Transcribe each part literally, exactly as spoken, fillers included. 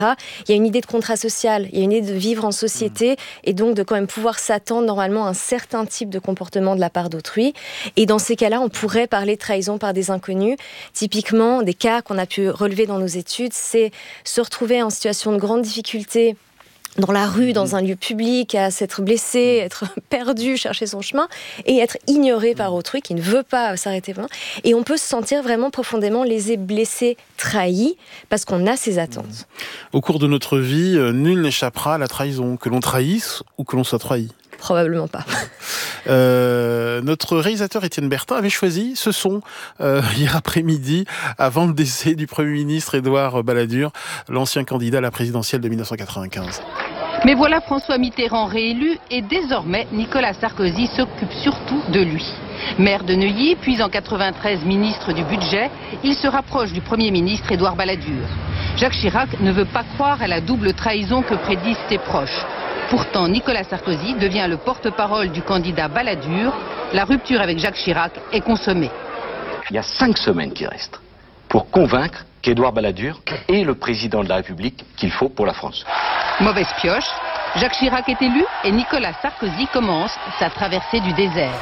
Il y a une idée de contrat social, il y a une idée de vivre en société et donc de quand même pouvoir s'attendre normalement à un certain type de comportement de la part d'autrui. Et dans ces cas-là, on pourrait parler de trahison par des inconnus. Typiquement, des cas qu'on a pu relever dans nos études, c'est se retrouver en situation de grande difficulté dans la rue, dans un lieu public, à s'être blessé, être perdu, chercher son chemin, et être ignoré par autrui qui ne veut pas s'arrêter. Et on peut se sentir vraiment profondément lésé, blessé, trahi, parce qu'on a ces attentes. Au cours de notre vie, nul n'échappera à la trahison, que l'on trahisse ou que l'on soit trahi. Probablement pas. Euh, notre réalisateur Étienne Bertin avait choisi ce son euh, hier après-midi, avant le décès du Premier ministre Édouard Balladur, l'ancien candidat à la présidentielle de dix-neuf cent quatre-vingt-quinze. Mais voilà François Mitterrand réélu et désormais Nicolas Sarkozy s'occupe surtout de lui. Maire de Neuilly, puis en quatre-vingt-treize ministre du budget, il se rapproche du Premier ministre Édouard Balladur. Jacques Chirac ne veut pas croire à la double trahison que prédisent ses proches. Pourtant, Nicolas Sarkozy devient le porte-parole du candidat Balladur. La rupture avec Jacques Chirac est consommée. Il y a cinq semaines qui restent pour convaincre qu'Édouard Balladur est le président de la République qu'il faut pour la France. Mauvaise pioche, Jacques Chirac est élu et Nicolas Sarkozy commence sa traversée du désert.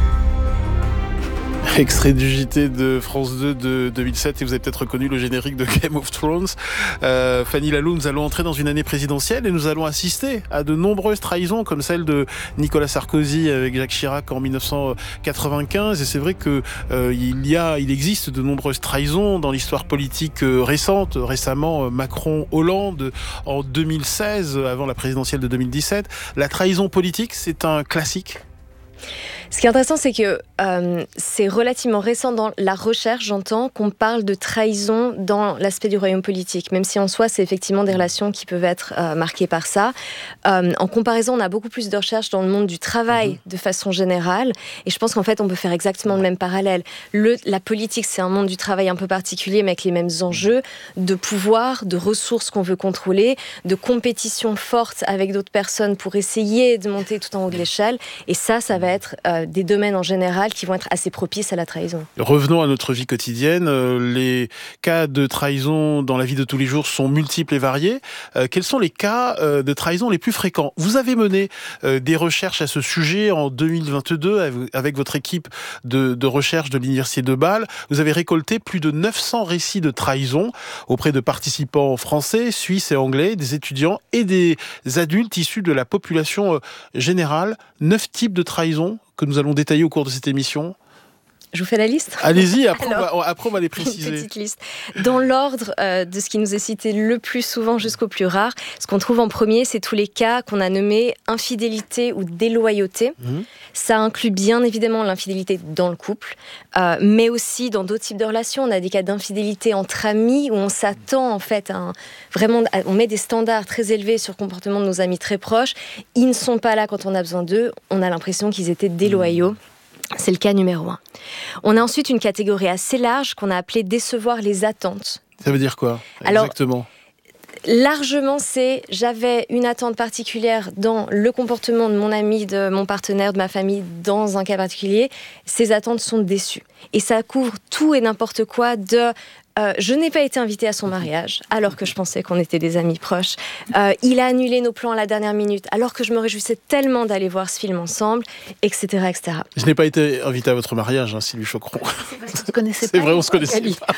Extrait du J T de France deux de deux mille sept, et vous avez peut-être reconnu le générique de Game of Thrones. Euh, Fanny Laloux, nous allons entrer dans une année présidentielle et nous allons assister à de nombreuses trahisons comme celle de Nicolas Sarkozy avec Jacques Chirac en dix-neuf cent quatre-vingt-quinze. Et c'est vrai que euh, il y a, il existe de nombreuses trahisons dans l'histoire politique euh, récente. Récemment, euh, Macron-Hollande en deux mille seize, avant la présidentielle de deux mille dix-sept. La trahison politique, c'est un classique. Ce qui est intéressant, c'est que euh, c'est relativement récent dans la recherche, j'entends, qu'on parle de trahison dans l'aspect du royaume politique, même si en soi, c'est effectivement des relations qui peuvent être euh, marquées par ça. Euh, en comparaison, on a beaucoup plus de recherches dans le monde du travail de façon générale, et je pense qu'en fait, on peut faire exactement le même parallèle. Le, la politique, c'est un monde du travail un peu particulier, mais avec les mêmes enjeux de pouvoir, de ressources qu'on veut contrôler, de compétition forte avec d'autres personnes pour essayer de monter tout en haut de l'échelle, et ça, ça va être euh, des domaines en général qui vont être assez propices à la trahison. Revenons à notre vie quotidienne. Les cas de trahison dans la vie de tous les jours sont multiples et variés. Euh, quels sont les cas euh, de trahison les plus fréquents ? Vous avez mené euh, des recherches à ce sujet en deux mille vingt-deux avec votre équipe de, de recherche de l'Université de Bâle. Vous avez récolté plus de neuf cents récits de trahison auprès de participants français, suisses et anglais, des étudiants et des adultes issus de la population générale. Neuf types de trahison que nous allons détailler au cours de cette émission. Je vous fais la liste ? Allez-y, après, Alors, on, va, après on va les préciser. Une petite liste. Dans l'ordre euh, de ce qui nous est cité le plus souvent jusqu'au plus rare, ce qu'on trouve en premier, c'est tous les cas qu'on a nommés infidélité ou déloyauté. Mmh. Ça inclut bien évidemment l'infidélité dans le couple, euh, mais aussi dans d'autres types de relations. On a des cas d'infidélité entre amis où on s'attend en fait à un, vraiment, on met des standards très élevés sur le comportement de nos amis très proches. Ils ne sont pas là quand on a besoin d'eux. On a l'impression qu'ils étaient déloyaux. Mmh. C'est le cas numéro un. On a ensuite une catégorie assez large qu'on a appelée décevoir les attentes. Ça veut dire quoi ? Alors, exactement ? Largement, c'est j'avais une attente particulière dans le comportement de mon ami, de mon partenaire, de ma famille, dans un cas particulier. Ces attentes sont déçues. Et ça couvre tout et n'importe quoi de... Euh, je n'ai pas été invitée à son mariage, alors que je pensais qu'on était des amis proches. Euh, il a annulé nos plans à la dernière minute, alors que je me réjouissais tellement d'aller voir ce film ensemble, et cetera, et cetera. Je n'ai pas été invitée à votre mariage, hein, Sylvie Choqueron. C'est parce qu'on se connaissait C'est pas. vrai, on se connaissait pas.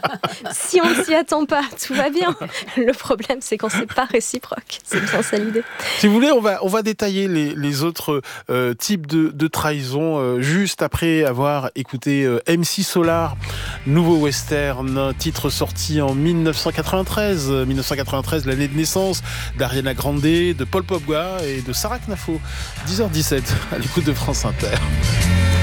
Si on ne s'y attend pas, tout va bien. Le problème, c'est quand c'est pas réciproque. C'est bien ça l'idée. Si vous voulez, on va, on va détailler les, les autres euh, types de, de trahison euh, juste après avoir écouté euh, M C Solar, nouveau western, un titre sorti en dix-neuf cent quatre-vingt-treize, dix-neuf cent quatre-vingt-treize, l'année de naissance d'Ariana Grande, de Paul Pogba et de Sarah Knafo. dix heures dix-sept à l'écoute de France Inter.